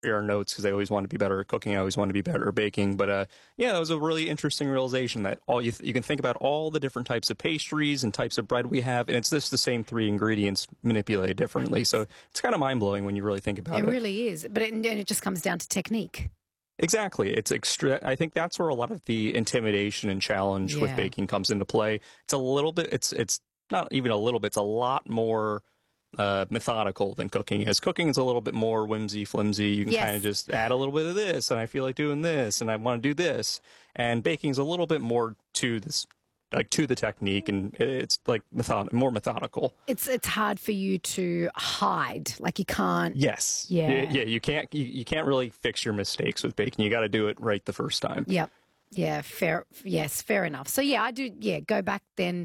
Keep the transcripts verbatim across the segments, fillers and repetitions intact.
our notes because I always want to be better at cooking. I always want to be better at baking. But uh, yeah, that was a really interesting realization that all you th- you can think about all the different types of pastries and types of bread we have, and it's just the same three ingredients manipulated differently. So it's kind of mind blowing when you really think about It it. really is. But it, and it just comes down to technique. Exactly. It's extra. I think that's where a lot of the intimidation and challenge with Yeah. baking comes into play. It's a little bit. It's it's not even a little bit. It's a lot more uh, methodical than cooking is. Cooking is a little bit more whimsy flimsy. You can Yes. kind of just add a little bit of this, and I feel like doing this, and I want to do this. And baking is a little bit more to this, like to the technique, and it's like method more methodical. It's it's hard for you to hide. Like you can't. Yes. Yeah. Yeah. You can't. You, you can't really fix your mistakes with baking. You got to do it right the first time. Yep. Yeah. Fair. Yes. Fair enough. So yeah, I do. Yeah. Go back then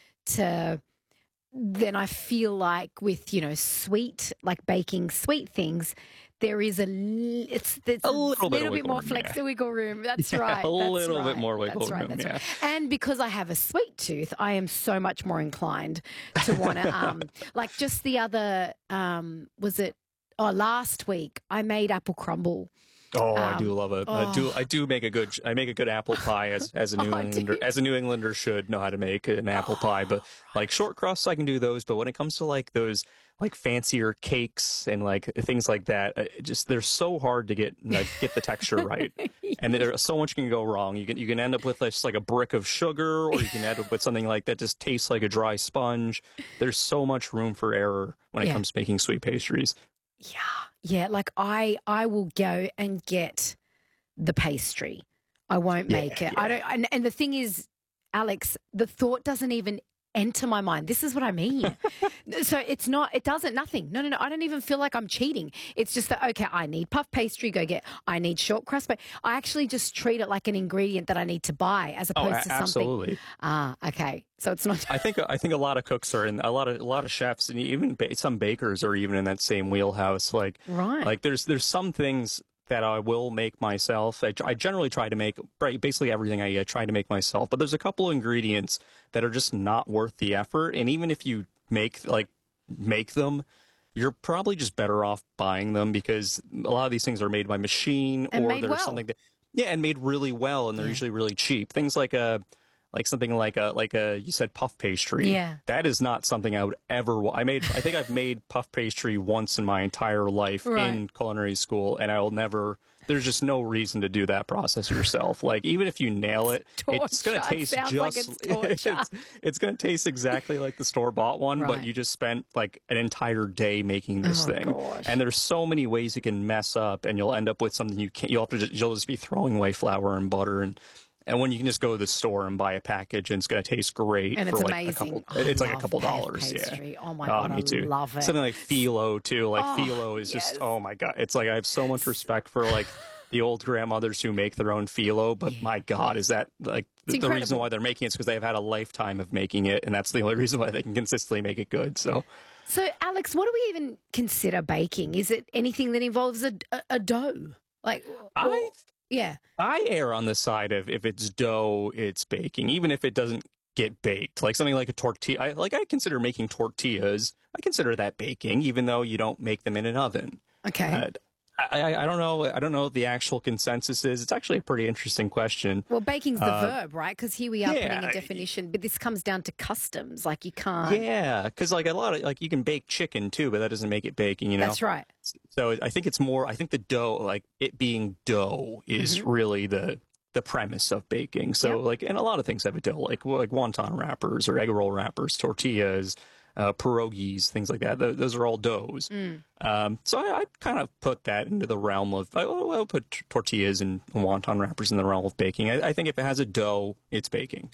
to. Then I feel like with, you know, sweet, like baking sweet things, there is a, l- it's, it's A little bit of bit wiggle more room, flex, yeah. wiggle room. That's Yeah, right. a that's little bit right, more wiggle that's right, room, that's yeah. right. And because I have a sweet tooth, I am so much more inclined to want to, um, like just the other, um, was it, oh, last week I made apple crumble. Oh, I Um, do love it. I do. oh. I do make a good. I make a good apple pie as as a New Oh, do Englander. you? As a New Englander should know how to make an apple pie. But like short crusts, I can do those. But when it comes to like those like fancier cakes and like things like that, uh, it just they're so hard to get like get the texture right, and there's so much can go wrong. You can you can end up with just like a brick of sugar, or you can end up with something like that just tastes like a dry sponge. There's so much room for error when it Yeah. comes to making sweet pastries. Yeah, yeah. Like I, I will go and get the pastry. I won't Yeah, make it. yeah. I don't. And, and the thing is, Alex, the thought doesn't even enter my mind. This is what I mean. So it's not. It doesn't. Nothing. No, no, no. I don't even feel like I'm cheating. It's just that okay. I need puff pastry. Go get. I need short crust. But I actually just treat it like an ingredient that I need to buy, as Oh, opposed a- to something. absolutely. Ah, okay. So it's not. I think I think a lot of cooks are in a lot of a lot of chefs and even ba- some bakers are even in that same wheelhouse. Like Right. like there's there's some things that I will make myself. I, I generally try to make right, basically everything I, I try to make myself. But there's a couple ingredients that are just not worth the effort. And even if you make like make them, you're probably just better off buying them because a lot of these things are made by machine And or made there's well. something that yeah, and made really well, and they're Yeah. usually really cheap. Things like a like something like a like a you said puff pastry. Yeah. That is not something I would ever wa- I made I think I've made puff pastry once in my entire life Right. in culinary school, and I will never there's just no reason to do that process yourself. Like even if you nail it, it's going to Torture. It taste sounds just like it's torture. it's, it's going to taste exactly like the store bought one, Right. but you just spent like an entire day making this Oh, thing. gosh. And there's so many ways you can mess up, and you'll end up with something you can't. You'll have to just, you'll just be throwing away flour and butter, and and when you can just go to the store and buy a package, and it's going to taste great And for it's like amazing. a couple. I It's like a love couple puff dollars. pastry. Yeah. Oh my Oh, God, me I too. love it. Something like phyllo too. Like Oh, phyllo is just yes. oh my god. It's like I have so much respect for like the old grandmothers who make their own phyllo, but my god, is that like the, the reason incredible. why they're making it is because they've had a lifetime of making it, and that's the only reason why they can consistently make it good. So. So, Alex, what do we even consider baking? Is it anything that involves a, a, a dough? Like, I or- yeah. I err on the side of if it's dough, it's baking, even if it doesn't get baked. Like something like a tortilla. I, like I consider making tortillas. I consider that baking, even though you don't make them in an oven. Okay. Uh, I, I, I don't know. I don't know what the actual consensus is. It's actually a pretty interesting question. well, baking's the uh, verb, right? Because here we are yeah, putting a I- definition, but this comes down to customs. Like, you can't. Yeah, because like a lot of like you can bake chicken too, but that doesn't make it baking. You know. That's right. So I think it's more. I think the dough, like it being dough, is really the the premise of baking. So Mm-hmm. Yep. like, and a lot of things have a dough, like like wonton wrappers or egg roll wrappers, tortillas, uh, pierogies, things like that. Th- those are all doughs. Mm. Um, so I, I kind of put that into the realm of. I, I'll put t- tortillas and wonton wrappers in the realm of baking. I, I think if it has a dough, it's baking.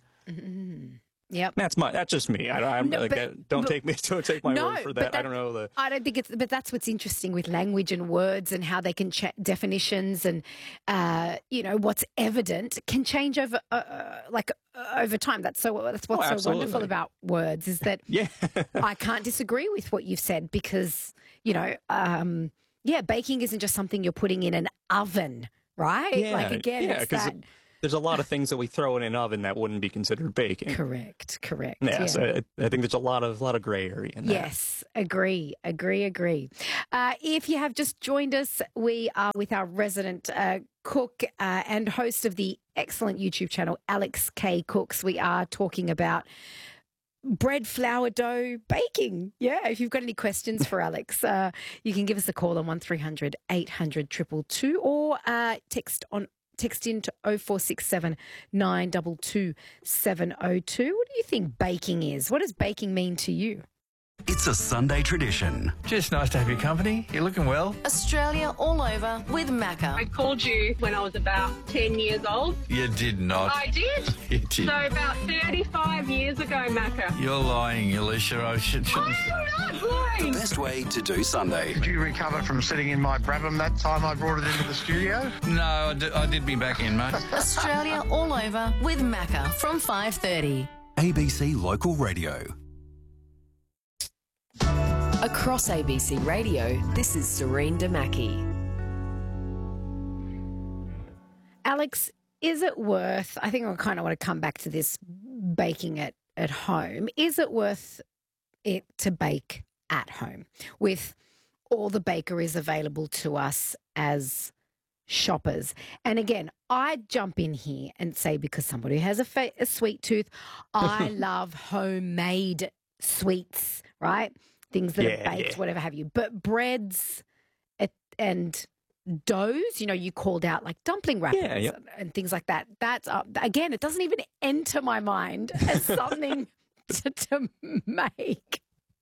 Yep. That's my. That's just me. I, don't- I'm No, like, but- I- don't but- take me. Don't take my No, word for but that. I that- don't know the. I don't think it's, but that's what's interesting with language and words and how they can cha- definitions and, uh, you know, what's evident can change over, uh, uh, like uh, over time. That's so. That's what's so absolutely. wonderful about words is that Yeah. I can't disagree with what you've said because, you know, um, yeah, baking isn't just something you're putting in an oven, right? Yeah, like again, yeah, it's 'cause that. there's a lot of things that we throw in an oven that wouldn't be considered baking. Correct, correct. Yeah, Yeah. so I, I think there's a lot of lot of gray area in that. Yes, agree, agree, agree. Uh, if you have just joined us, we are with our resident uh, cook uh, and host of the excellent YouTube channel, Alex K Cooks. We are talking about bread, flour, dough, baking. Yeah, if you've got any questions for Alex, uh, you can give us a call on one three hundred eight hundred two two two or uh, text on text in to oh four six seven nine two two seven oh two. What do you think baking is? What does baking mean to you? It's a Sunday tradition. Just nice to have your company. You're looking well. Australia all over with Macca. I called you when I was about ten years old. You did not. I did. You did. So about thirty-five years ago, Macca. You're lying, Alicia. I should, shouldn't. I'm not lying. Best way to do Sunday. Did you recover from sitting in my Brabham that time I brought it into the studio? No, I did, I did be back in, mate. Australia all over with Macca from five thirty. A B C Local Radio. Across A B C Radio, this is Serene Damaki. Alex, is it worth, I think I kind of want to come back to this baking it at home. Is it worth it to bake at home with all the bakeries available to us as shoppers? And again, I jump in here and say, because somebody has a, fa- a sweet tooth, I love homemade sweets, right? Things that Yeah, are baked, yeah. whatever have you. But breads et- and doughs, you know, you called out like dumpling wrappers Yeah, yep. and, and things like that. That's, uh, again, it doesn't even enter my mind as something to, to make.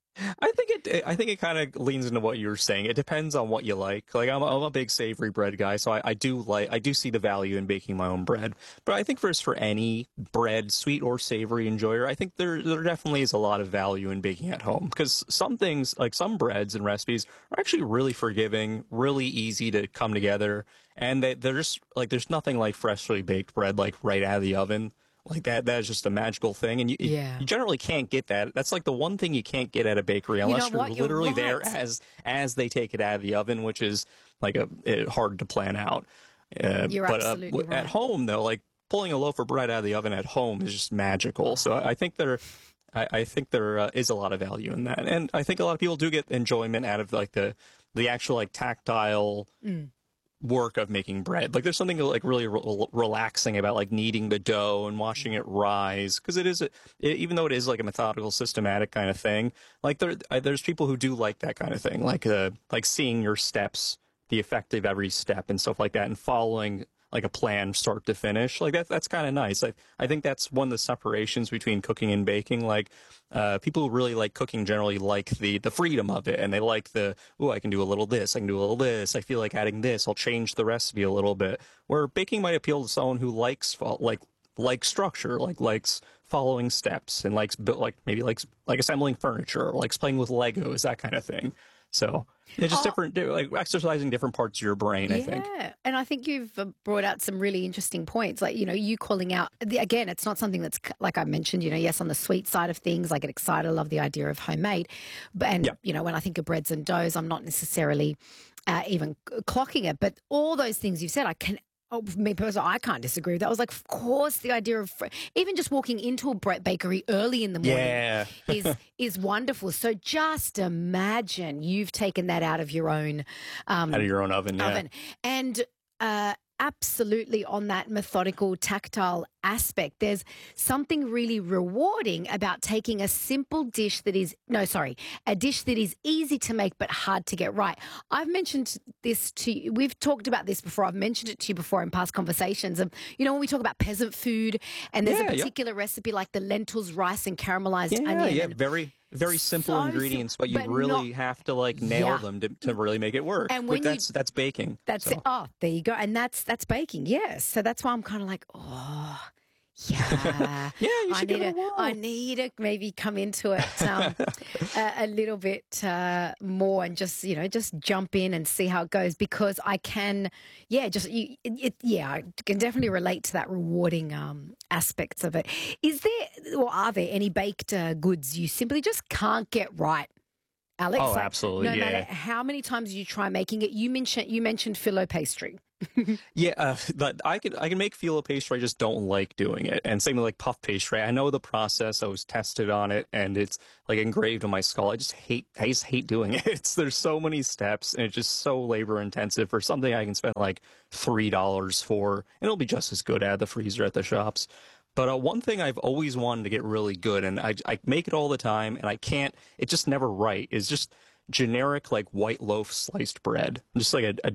I think it. I think it kind of leans into what you were saying. It depends on what you like. Like I'm, a, I'm a big savory bread guy, so I, I do like. I do see the value in baking my own bread. But I think for for any bread, sweet or savory enjoyer, I think there there definitely is a lot of value in baking at home, because some things, like some breads and recipes, are actually really forgiving, really easy to come together, and they, they're just like there's nothing like freshly baked bread like right out of the oven. Like that, that is just a magical thing, and you, Yeah. you generally can't get that. That's like the one thing you can't get at a bakery unless know you're what? You're literally there right. as as they take it out of the oven, which is like a it, hard to plan out. Uh, You're but uh, absolutely w- right. at home though, like pulling a loaf of bread out of the oven at home is just magical. So I, I think there, I, I think there uh, is a lot of value in that, and I think a lot of people do get enjoyment out of like the the actual like tactile. Mm. work of making bread. Like there's something like really re- relaxing about like kneading the dough and watching it rise, because it is a, it, even though it is like a methodical, systematic kind of thing, like there I, there's people who do like that kind of thing, like uh like seeing your steps, the effect of every step and stuff like that, and following like a plan start to finish. Like that that's kind of nice. I I think that's one of the separations between cooking and baking. Like uh, people who really like cooking generally like the the freedom of it, and they like the, oh, I can do a little this, I can do a little this, I feel like adding this, I'll change the recipe a little bit. Where baking might appeal to someone who likes fo- like likes structure, like likes following steps, and likes bu- like maybe likes like assembling furniture, or likes playing with Legos, that kind of thing. So it's just Oh. different, like exercising different parts of your brain, I think. Yeah, and I think you've uh, brought out some really interesting points. Like, you know, you calling out, the, again, it's not something that's, c- like I mentioned, you know, yes, on the sweet side of things, I get excited, I love the idea of homemade. But, and, Yeah. you know, when I think of breads and doughs, I'm not necessarily uh, even c- clocking it. But all those things you've said, I can, oh, for me personally, I can't disagree with that. I was like, of course, the idea of fr- even just walking into a bread bakery early in the morning Yeah. is is wonderful. So just imagine you've taken that out of your own um, Out of your own oven, yeah. oven. And uh, absolutely on that methodical, tactile aspect, there's something really rewarding about taking a simple dish that is, no, sorry, a dish that is easy to make but hard to get right. I've mentioned this to you. We've talked about this before. I've mentioned it to you before in past conversations. And, you know, when we talk about peasant food and there's Yeah, a yep. particular recipe like the lentils, rice and caramelized Yeah, onion. yeah, and- very, very simple So sim- ingredients, but you but really not- have to like nail Yeah. them to, to really make it work. And But when you- that's that's baking. That's so. it. Oh, there you go. And that's that's baking. Yes. So that's why I'm kind of like, oh, yeah. Yeah, you I should need give it a to. whirl. I need to maybe come into it um, a, a little bit uh, more and just you know just jump in and see how it goes, because I can, yeah, just you, it, it, yeah, I can definitely relate to that rewarding um, aspects of it. Is there or are there any baked uh, goods you simply just can't get right? Alex, Oh, Like, absolutely, No yeah. matter how many times you try making it, you mentioned you mentioned filo pastry. Yeah, uh, but I can I can make filo pastry. I just don't like doing it. And same with like puff pastry. I know the process. I was tested on it, and it's like engraved on my skull. I just hate I just hate doing it. It's there's so many steps, and it's just so labor intensive for something I can spend like three dollars for, and it'll be just as good out of the freezer at the shops. But uh, one thing I've always wanted to get really good, and I I make it all the time, and I can't. It's just never right. Is just generic like white loaf sliced bread, just like a, a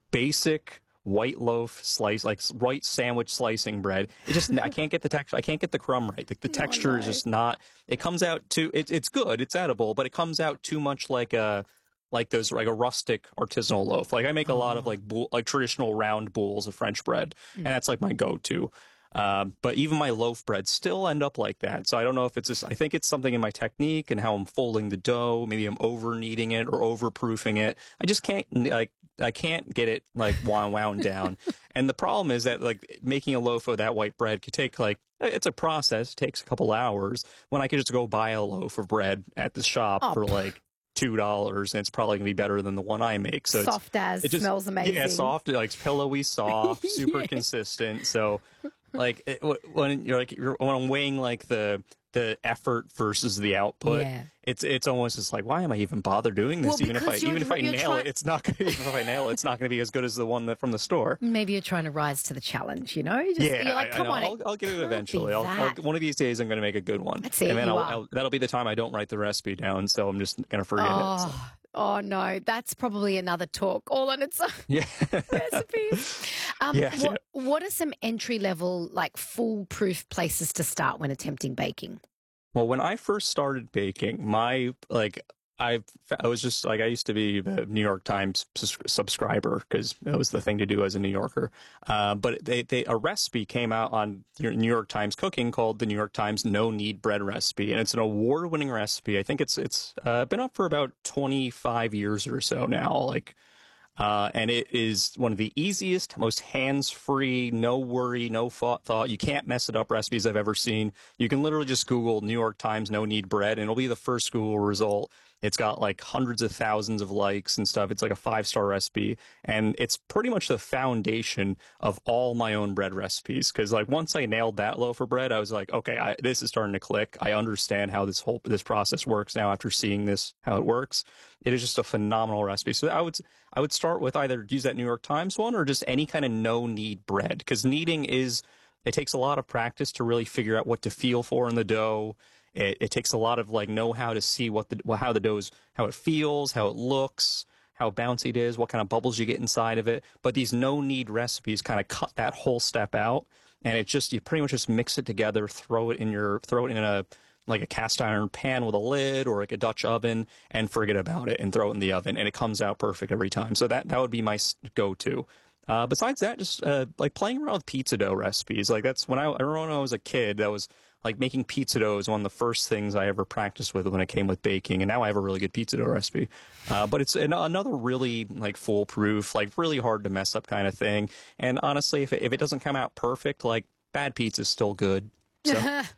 basic white loaf slice, like white sandwich slicing bread. It just I can't get the texture. I can't get the crumb right. Like the texture no. is just not. It comes out too. It, it's good. It's edible, but it comes out too much like a like those like a rustic artisanal loaf. Like I make a lot of like boule, like traditional round boules of French bread, and that's like my go-to. Um, but even my loaf breads still end up like that. So I don't know if it's just, I think it's something in my technique and how I'm folding the dough. Maybe I'm over kneading it or overproofing it. I just can't like, I can't get it like wound, wound down. And the problem is that like making a loaf of that white bread could take like, it's a process. It takes a couple hours when I could just go buy a loaf of bread at the shop Oh, for like two dollars, and it's probably gonna be better than the one I make. So Soft it's, as, it just smells amazing. Yeah, soft, like pillowy, soft, super Yeah. consistent. So like it, when you're like you're, when I'm weighing like the the effort versus the output, Yeah. it's it's almost just like, why am I even bother doing this? Well, even if I because you're- even if I you're nail try- it, it's not gonna, even if I nail it, it's not going to be as good as the one that from the store. Maybe you're trying to rise to the challenge, you know? Just, Yeah, you're like, I- I come know. on. I'll, I'll get it can't be eventually. I'll, I'll, that. one of these days, I'm going to make a good one, That's it, and then you I'll, are. I'll, that'll be the time I don't write the recipe down. So I'm just going to forget it. So. Oh, oh, no. That's probably another talk all on its own. Yeah. Recipes. Um, Yeah, what, what are some entry level, like foolproof places to start when attempting baking? Well, when I first started baking, my like I I was just like I used to be a New York Times sus- subscriber because that was the thing to do as a New Yorker. Uh, but they, they a recipe came out on New York Times Cooking called the New York Times No Knead Bread Recipe, and it's an award-winning recipe. I think it's it's uh, been up for about twenty-five years or so now. Like. Uh, and it is one of the easiest, most hands-free, no worry, no thought, thought. You can't mess it up recipes I've ever seen. You can literally just Google New York Times no knead bread, and it'll be the first Google result. It's got like hundreds of thousands of likes and stuff. It's like a five-star recipe, and it's pretty much the foundation of all my own bread recipes. Because like once I nailed that loaf of bread, I was like, okay, I, this is starting to click. I understand how this whole this process works now after seeing this how it works. It is just a phenomenal recipe. So I would I would start with either use that New York Times one or just any kind of no knead bread, because kneading is it takes a lot of practice to really figure out what to feel for in the dough. It, it takes a lot of like know how to see what the well, how the dough is, how it feels, how it looks, how bouncy it is, what kind of bubbles you get inside of it. But these no knead recipes kind of cut that whole step out, and it just you pretty much just mix it together, throw it in your throw it in a like a cast iron pan with a lid or like a Dutch oven, and forget about it and throw it in the oven, and it comes out perfect every time. So that that would be my go-to. Uh, besides that, just uh, like playing around with pizza dough recipes. Like that's when I, I remember when I was a kid, that was like making pizza dough is one of the first things I ever practiced with when it came with baking. And now I have a really good pizza dough recipe. Uh, but it's an, another really like foolproof, like really hard to mess up kind of thing. And honestly, if it, if it doesn't come out perfect, like bad pizza is still good. So,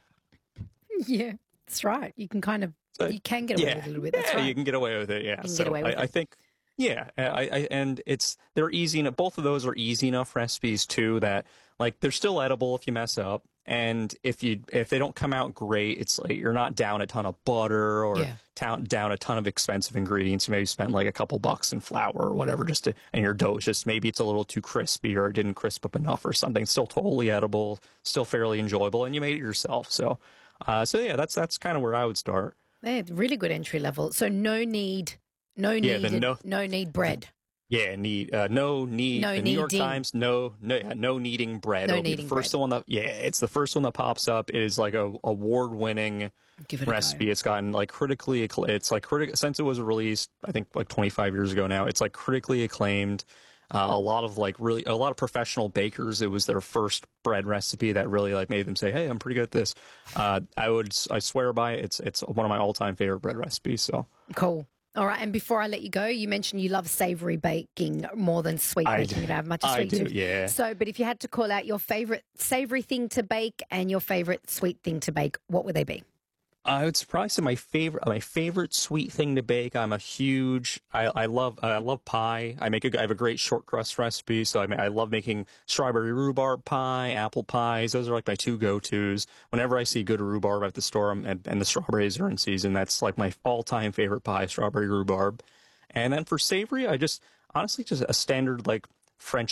Yeah, that's right. You can kind of, So, you can get away yeah, with it a little bit. That's yeah, right. you can get away with it. Yeah, can so get away with I, I it. think, yeah, I, I, and it's they're easy enough. Both of those are easy enough recipes too that like they're still edible if you mess up, and if you if they don't come out great, it's like you're not down a ton of butter or Yeah. down down a ton of expensive ingredients. You maybe spent like a couple bucks in flour or whatever just to, and your dough is just maybe it's a little too crispy or it didn't crisp up enough or something. Still totally edible, still fairly enjoyable, and you made it yourself. So, uh, so yeah, that's that's kind of where I would start. They're really good entry level. So no need, no Yeah, need, the no- no need bread. Yeah, need uh, no need. No the New York kneading. Times, no no yeah, no kneading bread. No It'll be kneading the first bread. one that yeah, it's the first one that pops up. It is like a award winning Give it a recipe. go. It's gotten like critically accla- it's like critic since it was released. I think like twenty-five years ago now. It's like critically acclaimed. Uh, a lot of like really a lot of professional bakers. It was their first bread recipe that really like made them say, "Hey, I'm pretty good at this." Uh, I would I swear by it. It's it's one of my all time favorite bread recipes. So. Cool. All right. And before I let you go, you mentioned you love savory baking more than sweet I baking. do. You don't have much of I sweet do, tooth. yeah. So, but if you had to call out your favorite savory thing to bake and your favorite sweet thing to bake, what would they be? I would probably say my favorite, my favorite sweet thing to bake. I'm a huge, I, I love, I love pie. I make a, I have a great short crust recipe, so I, ma- I love making strawberry rhubarb pie, apple pies. Those are like my two go-tos. Whenever I see good rhubarb at the store um, and, and the strawberries are in season, that's like my all-time favorite pie, strawberry rhubarb. And then for savory, I just honestly just a standard like French